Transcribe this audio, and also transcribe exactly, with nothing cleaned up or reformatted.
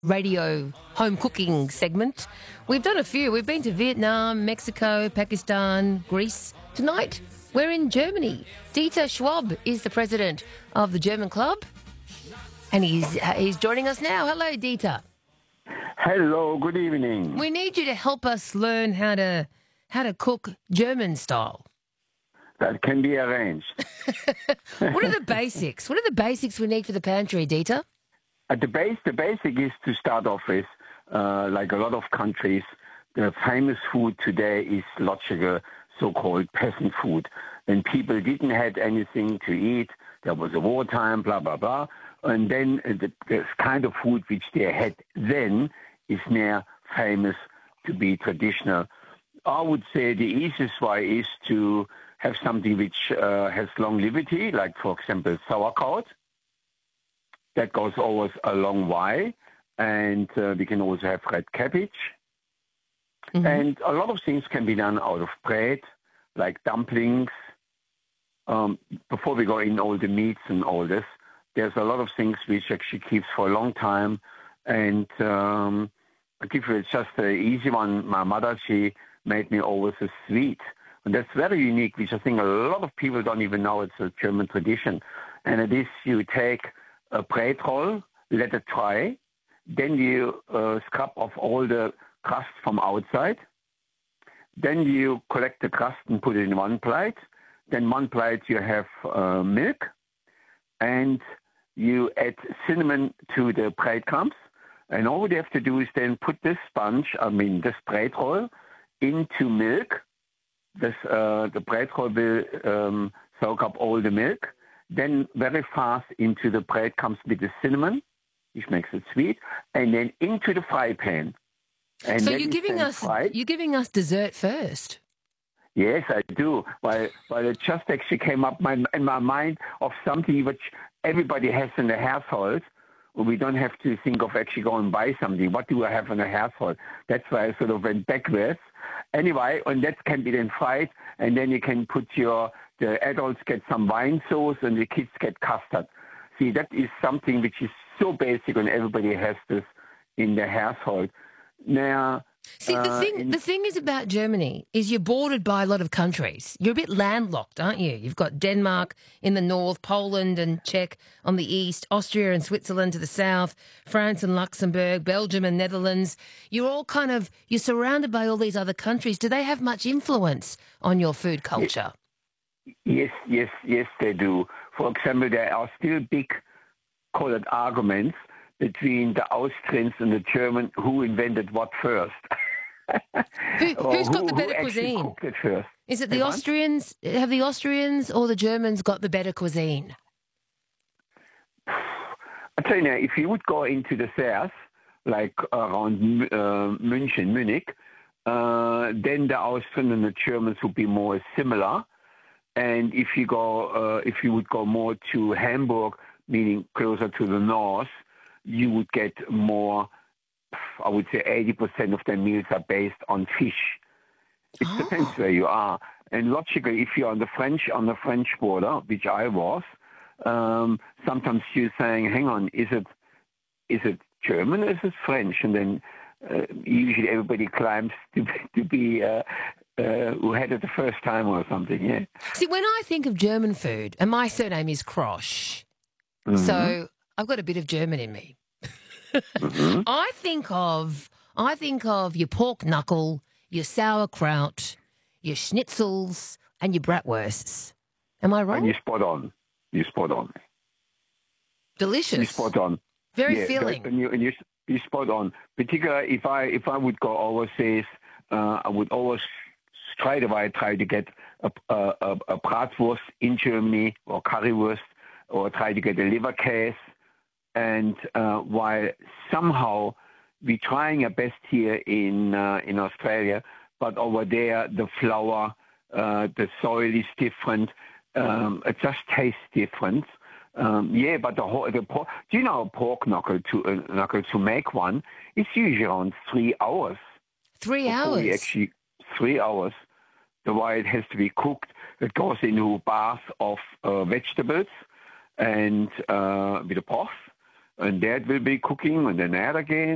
radio home cooking segment. We've done a few. We've been to Vietnam, Mexico, Pakistan, Greece. Tonight, we're in Germany. Dieter Schwab is the president of the German club, and he's he's joining us now. Hello, Dieter. Hello, good evening. We need you to help us learn how to how to cook German style. That can be arranged. What are the basics? What are the basics we need for the pantry, Dieter? At the base, the basic is to start off with, uh, like a lot of countries, the famous food today is logical, so-called peasant food. When people didn't have anything to eat, there was a wartime, blah, blah, blah. And then the, the kind of food which they had then is now famous to be traditional. I would say the easiest way is to have something which uh, has longevity, like, for example, sauerkraut. That goes always a long way. And uh, we can also have red cabbage. Mm-hmm. And a lot of things can be done out of bread, like dumplings. Um, before we go in all the meats and all this, there's a lot of things which actually keeps for a long time. And um, I'll give you just an easy one. My mother, she made me always a sweet. And that's very unique, which I think a lot of people don't even know it's a German tradition. And it is you take a bread roll, let it dry, then you uh, scrub off all the crust from outside. Then you collect the crust and put it in one plate. Then one plate you have uh, milk, and you add cinnamon to the breadcrumbs. And all you have to do is then put this sponge, I mean this bread roll, into milk. This, uh, the bread roll will um, soak up all the milk. Then very fast into the bread comes with the cinnamon, which makes it sweet, and then into the fry pan. And so you're giving us fried. You're giving us dessert first. Yes, I do. Well, well, it just actually came up my, in my mind of something which everybody has in the household. We don't have to think of actually going and buy something. What do I have in the household? That's why I sort of went backwards. Anyway, and that can be then fried, and then you can put your, the adults get some wine sauce and the kids get custard. See, that is something which is so basic and everybody has this in their household. Now, See, the uh, thing in, the thing is about Germany is you're bordered by a lot of countries. You're a bit landlocked, aren't you? You've got Denmark in the north, Poland and Czech on the east, Austria and Switzerland to the south, France and Luxembourg, Belgium and Netherlands. You're all kind of, you're surrounded by all these other countries. Do they have much influence on your food culture? Yes, yes, yes, they do. For example, there are still big, call it arguments, between the Austrians and the Germans, who invented what first. Who, who's who, got the better who cuisine? Cooked it first? Is it the Everyone? Austrians? Have the Austrians or the Germans got the better cuisine? I tell you now, if you would go into the south, like around uh, München, Munich, uh, then the Austrians and the Germans would be more similar. And if you go, uh, if you would go more to Hamburg, meaning closer to the north, you would get more, I would say eighty percent of their meals are based on fish. It oh. depends where you are. And logically, if you're on the French, on the French border, which I was, um, sometimes you're saying, hang on, is it, is it German or is it French? And then uh, usually everybody climbs to, to be, uh, uh, who had it the first time or something, yeah. See, when I think of German food, and my surname is Krosch, mm-hmm. so I've got a bit of German in me. mm-hmm. I think of I think of your pork knuckle, your sauerkraut, your schnitzels, and your bratwursts. Am I wrong? And you're spot on. You're spot on. Delicious. You're spot on. Very yeah, filling. And, you, and you're, you're spot on. Particularly if I if I would go overseas, uh, I would always straight away try to get a, a, a, a bratwurst in Germany or currywurst, or try to get a leberkäse. And uh, while somehow we're trying our best here in uh, in Australia, but over there the flour, uh, the soil is different. Um, it just tastes different. Um, yeah, but the whole the pork. Do you know a pork knuckle to uh, knuckle to make one? It's usually around three hours. Three hours. Actually, three hours. The way it has to be cooked, it goes into a bath of uh, vegetables and uh, with a broth. And that will be cooking, and then that again.